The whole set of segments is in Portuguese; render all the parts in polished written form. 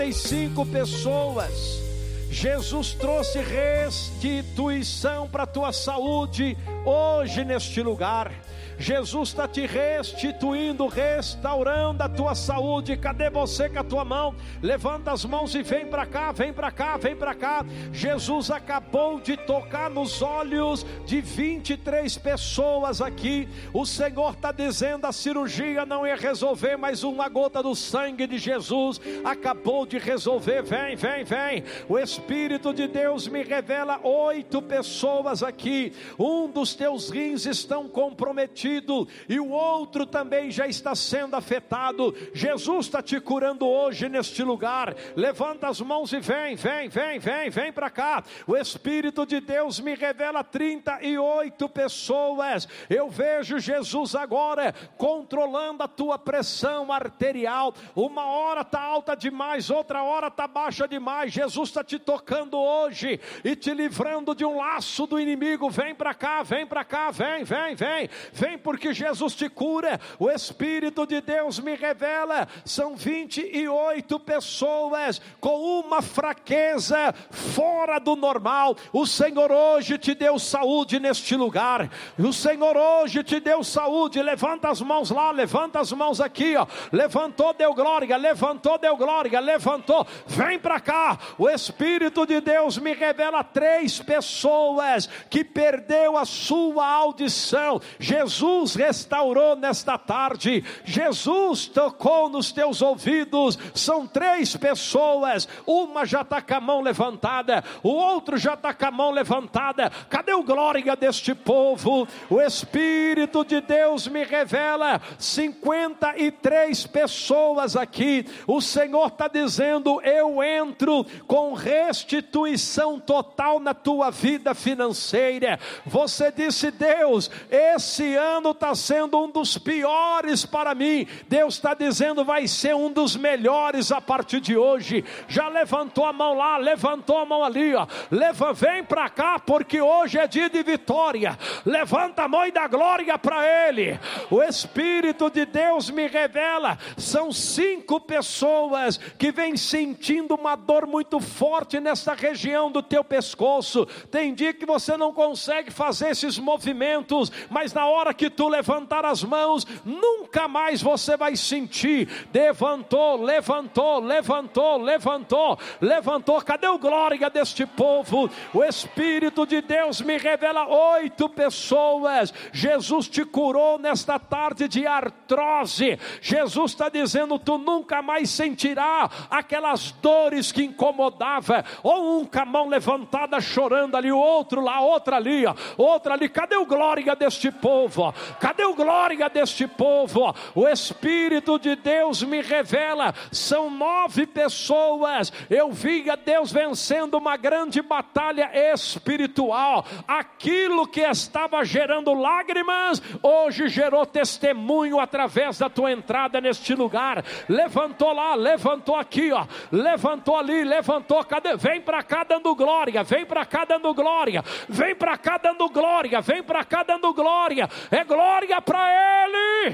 5 pessoas. Jesus trouxe restituição para a tua saúde hoje neste lugar. Jesus está te restituindo, restaurando a tua saúde. Cadê você com a tua mão? Levanta as mãos e vem para cá, vem para cá, vem para cá. Jesus acabou de tocar nos olhos de 23 pessoas aqui. O Senhor está dizendo: a cirurgia não ia resolver, mas uma gota do sangue de Jesus acabou de resolver. Vem, vem, vem. O Espírito de Deus me revela 8 pessoas aqui. Um dos teus rins estão comprometidos e o outro também já está sendo afetado. Jesus está te curando hoje neste lugar. Levanta as mãos e vem, vem, vem, vem, vem para cá. O Espírito de Deus me revela 38 pessoas. Eu vejo Jesus agora controlando a tua pressão arterial. Uma hora está alta demais, outra hora está baixa demais. Jesus está te tocando hoje e te livrando de um laço do inimigo. Vem para cá, vem para cá, vem, vem, vem, vem, porque Jesus te cura. O Espírito de Deus me revela, são 28 pessoas com uma fraqueza fora do normal. O Senhor hoje te deu saúde neste lugar. O Senhor hoje te deu saúde. Levanta as mãos lá, levanta as mãos aqui, ó. Levantou, deu glória, levantou, deu glória, levantou. Vem para cá. O Espírito de Deus me revela 3 pessoas que perdeu a sua audição. Jesus restaurou nesta tarde. Jesus tocou nos teus ouvidos. São 3 pessoas. Uma já está com a mão levantada, o outro já está com a mão levantada. Cadê o glória deste povo? O Espírito de Deus me revela 53 pessoas aqui. O Senhor está dizendo: eu entro com restituição total na tua vida financeira. Você disse: Deus, esse ano está sendo um dos piores para mim. Deus está dizendo: vai ser um dos melhores a partir de hoje. Já levantou a mão lá, levantou a mão ali, ó. Vem para cá, porque hoje é dia de vitória. Levanta a mão e dá glória para Ele. O Espírito de Deus me revela, são 5 pessoas que vêm sentindo uma dor muito forte nessa região do teu pescoço. Tem dia que você não consegue fazer esses movimentos, mas na hora que tu levantar as mãos, nunca mais você vai sentir. Levantou, levantou, levantou, levantou, levantou. Cadê o glória deste povo? O Espírito de Deus me revela 8 pessoas. Jesus te curou nesta tarde de artrose. Jesus está dizendo: tu nunca mais sentirá aquelas dores que incomodava. Ou um com a mão levantada chorando ali, o outro lá, outra ali, ó, outra ali. Cadê o glória deste povo? Cadê o glória deste povo? O Espírito de Deus me revela, são 9 pessoas. Eu vi a Deus vencendo uma grande batalha espiritual. Aquilo que estava gerando lágrimas, hoje gerou testemunho através da tua entrada neste lugar. Levantou lá, levantou aqui, ó, levantou ali, levantou. Cadê? Vem para cá dando glória, vem para cá dando glória, vem para cá dando glória, vem para cá dando glória. É glória para Ele.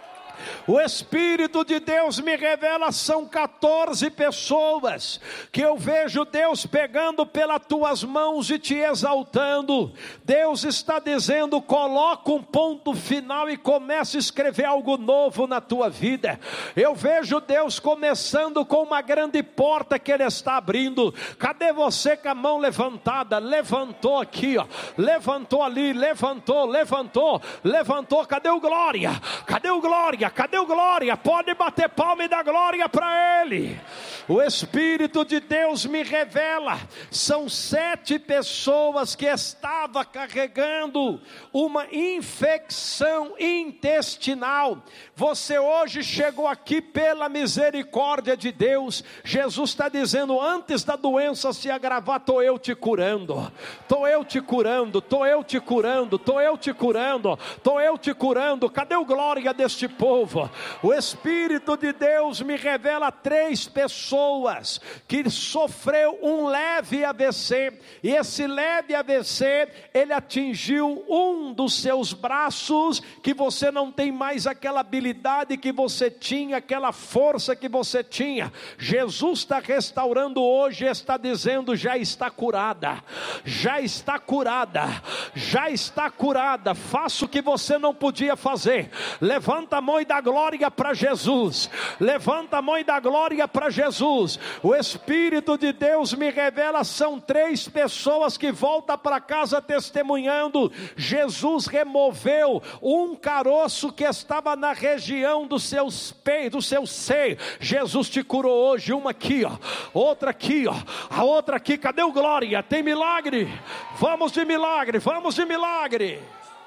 O Espírito de Deus me revela, são 14 pessoas que eu vejo Deus pegando pelas tuas mãos e te exaltando. Deus está dizendo: coloca um ponto final e comece a escrever algo novo na tua vida. Eu vejo Deus começando com uma grande porta que Ele está abrindo. Cadê você com a mão levantada? Levantou aqui, ó, levantou ali, levantou, levantou, levantou. Cadê o glória? Cadê o glória? Cadê o glória? Pode bater palma e dar glória para Ele. O Espírito de Deus me revela, são 7 pessoas que estavam carregando uma infecção intestinal. Você hoje chegou aqui pela misericórdia de Deus. Jesus está dizendo: antes da doença se agravar, estou eu te curando, estou eu te curando, estou eu te curando, estou eu te curando, estou eu te curando. Cadê o glória deste povo? O Espírito de Deus me revela 3 pessoas pessoas que sofreu um leve AVC, e esse leve AVC, ele atingiu um dos seus braços, que você não tem mais aquela habilidade que você tinha, aquela força que você tinha. Jesus está restaurando hoje, está dizendo: já está curada, já está curada, já está curada. Faça o que você não podia fazer. Levanta a mão e dá glória para Jesus. Levanta a mão e dá glória para Jesus. O Espírito de Deus me revela, são 3 pessoas que voltam para casa testemunhando. Jesus removeu um caroço que estava na região dos seus peitos, do seu seio. Jesus te curou hoje. Uma aqui, ó, outra aqui, ó, a outra aqui. Cadê o glória? Tem milagre? Vamos de milagre, vamos de milagre.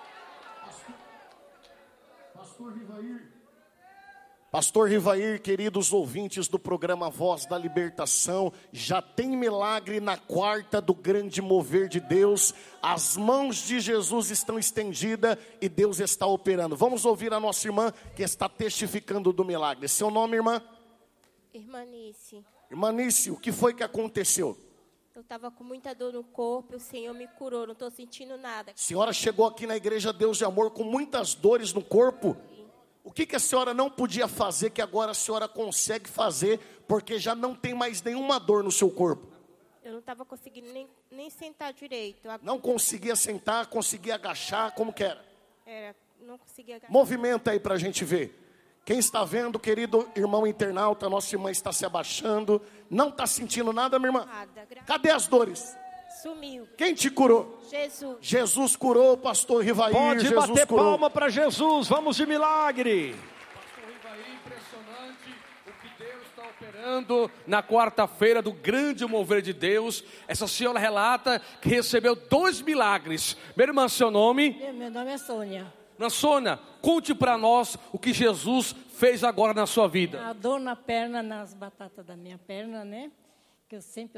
Pastor Rivair, queridos ouvintes do programa Voz da Libertação, já tem milagre na quarta do grande mover de Deus. As mãos de Jesus estão estendidas e Deus está operando. Vamos ouvir a nossa irmã que está testificando do milagre. Seu nome, irmã? Irmã Nice. Irmã Nice, o que foi que aconteceu? Eu estava com muita dor no corpo, o Senhor me curou, não estou sentindo nada. A senhora chegou aqui na Igreja Deus de Amor com muitas dores no corpo. O que a senhora não podia fazer que agora a senhora consegue fazer, porque já não tem mais nenhuma dor no seu corpo? Eu não estava conseguindo nem sentar direito. Não conseguia sentar, conseguia agachar, como que era? Não conseguia agachar. Movimenta aí para a gente ver. Quem está vendo, querido irmão internauta, nossa irmã está se abaixando. Não está sentindo nada, minha irmã? Nada. Cadê as dores? Sumiu. Quem te curou? Jesus. Jesus curou, pastor Rivair. Pode Jesus bater curou. palma para Jesus. Vamos de milagre. Pastor Rivair, impressionante o que Deus está operando na quarta-feira do grande mover de Deus. Essa senhora relata que recebeu 2 milagres. Minha irmã, seu nome? Meu nome é Sônia. Ana Sônia, conte para nós o que Jesus fez agora na sua vida. A dor na perna, nas batatas da minha perna, né? Que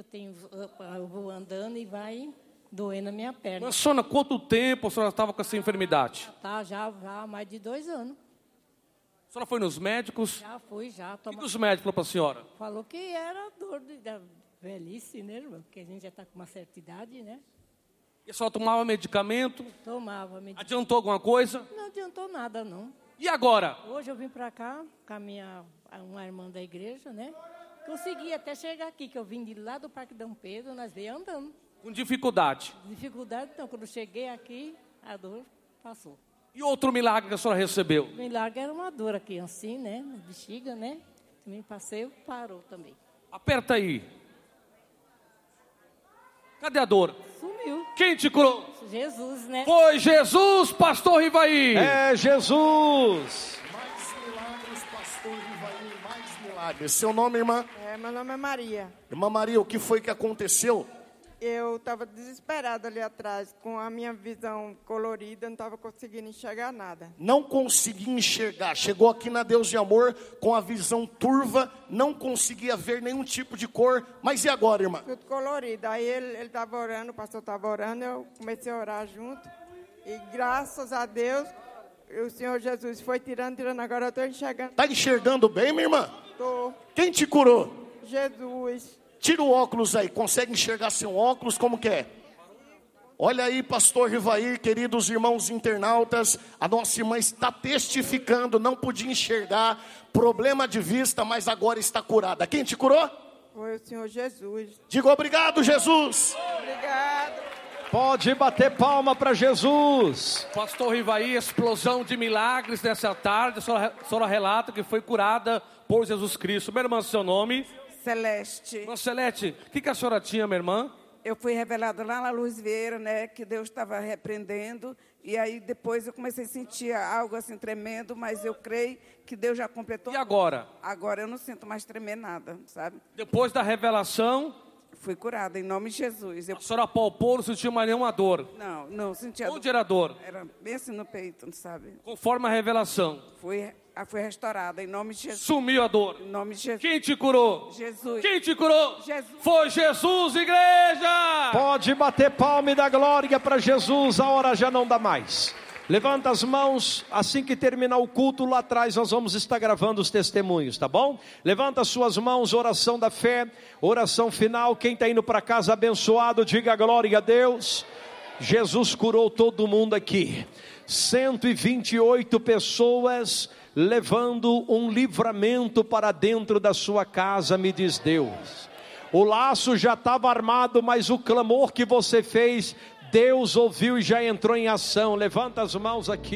eu vou andando e vai doendo a minha perna. Ana Sônia, quanto tempo a senhora estava com essa enfermidade? Tá, já há mais de 2 anos. A senhora foi nos médicos? Já fui, já. O que os médicos falaram para a senhora? Falou que era dor da velhice, né, irmão? Porque a gente já está com uma certa idade, né? E a senhora tomava medicamento? Tomava medicamento. Adiantou alguma coisa? Não adiantou nada, não. E agora? Hoje eu vim para cá com uma irmã da igreja, né? Consegui até chegar aqui, que eu vim de lá do Parque Dom Pedro, nós veio andando. Com dificuldade. Dificuldade, então, quando eu cheguei aqui, a dor passou. E outro milagre que a senhora recebeu? O milagre era uma dor aqui, assim, né? Na bexiga, né? Também passei, parou também. Aperta aí. Cadê a dor? Sumiu. Quem te curou? Jesus, né? Foi Jesus, pastor Rivair. É Jesus. Mais milagres, pastor Rivair, mais milagres. Seu nome, irmã? Meu nome é Maria. Irmã Maria, o que foi que aconteceu? Eu estava desesperada ali atrás, com a minha visão colorida, não estava conseguindo enxergar nada. Não conseguia enxergar. Chegou aqui na Deus de Amor com a visão turva, não conseguia ver nenhum tipo de cor. Mas e agora, irmã? Tudo colorido. Aí ele estava orando, o pastor estava orando, eu comecei a orar junto. E graças a Deus, o Senhor Jesus foi tirando, agora eu estou enxergando. Está enxergando bem, minha irmã? Estou. Quem te curou? Jesus. Tira o óculos aí, consegue enxergar sem óculos, como que é? Olha aí, pastor Rivair, queridos irmãos internautas, a nossa irmã está testificando, não podia enxergar, problema de vista, mas agora está curada. Quem te curou? Foi o Senhor Jesus. Diga obrigado, Jesus. Obrigado. Pode bater palma para Jesus. Pastor Rivair, explosão de milagres nessa tarde. A senhora relata que foi curada por Jesus Cristo. Minha irmã, seu nome? Celeste. Irmã Celeste, o que a senhora tinha, minha irmã? Eu fui revelada lá na Luz Vieira, né, que Deus estava repreendendo, e aí depois eu comecei a sentir algo assim tremendo, mas eu creio que Deus já completou. E agora? Agora eu não sinto mais tremer nada, sabe? Depois da revelação, fui curada em nome de Jesus. a senhora palpou, não sentiu mais nenhuma dor. Não sentia Onde era a dor? Era bem assim no peito, sabe? Conforme a revelação. Fui restaurada em nome de Jesus. Sumiu a dor. Em nome de Jesus. Quem te curou? Jesus. Quem te curou? Jesus. Foi Jesus, igreja! Pode bater palma e dar glória para Jesus, a hora já não dá mais. Levanta as mãos, assim que terminar o culto lá atrás nós vamos estar gravando os testemunhos, tá bom? Levanta as suas mãos, oração da fé, oração final. Quem está indo para casa abençoado, diga glória a Deus. Jesus curou todo mundo aqui. 128 pessoas levando um livramento para dentro da sua casa, me diz Deus. O laço já estava armado, mas o clamor que você fez, Deus ouviu e já entrou em ação. Levanta as mãos aqui.